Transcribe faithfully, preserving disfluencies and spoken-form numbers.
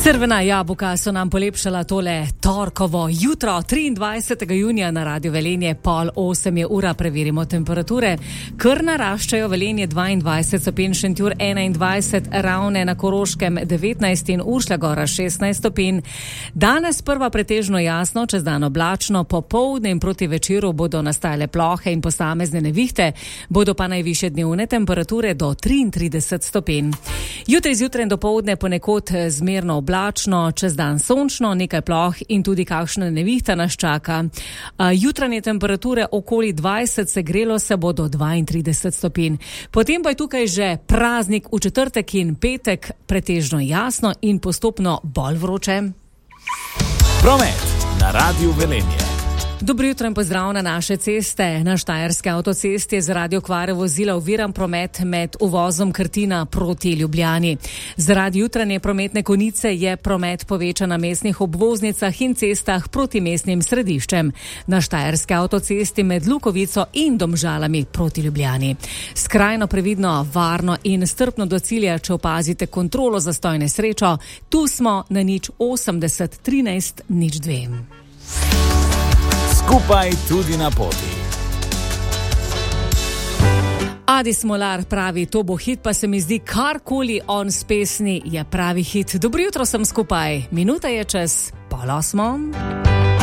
Crvena jabolka so nam polepšala tole torkovo jutro, triindvajsetega junija na Radiu Velenje, pol osem je ura, preverimo temperature. Kar naraščajo, Velenje dvaindvajset stopinj, Šentjur enaindvajset, Ravne na Koroškem devetnajst in Uršlja Gora šestnajst stopinj. Danes prva pretežno jasno, čez dan oblačno, popoldne in proti večeru bodo nastajale plohe in posamezne nevihte, bodo pa najvišje dnevne temperature do triintrideset stopinj. Jutri zjutraj in dopoldne ponekod zmerno oblačno, čez dan sončno, nekaj ploh in tudi kakšna nevihta nas čaka. Jutranje temperature okoli dvajset, segrelo se bo do dvaintrideset stopinj. Potem pa je tukaj že praznik v četrtek in petek, pretežno jasno in postopno bolj vroče. Promet na Radiu Velenje. Dobro jutro in pozdrav na naše ceste. Na Štajerski avtocesti je zaradi okvare vozila oviran promet med uvozom Krtina proti Ljubljani. Zaradi jutranje prometne konice je promet povečan na mestnih obvoznicah in cestah proti mestnim središčem. Na Štajerski avtocesti med Lukovico in Domžalami proti Ljubljani. Skrajno previdno, varno in strpno do cilja, če opazite kontrolo zastojne srečo. Tu smo na nič osemdeset trinajst nič dve. Skupaj tudi na poti. Adi Smolar pravi, to bo hit, pa se mi zdi, karkoli on s pesni je pravi hit. Dobro jutro sem skupaj. Minuta je čez pol osmo.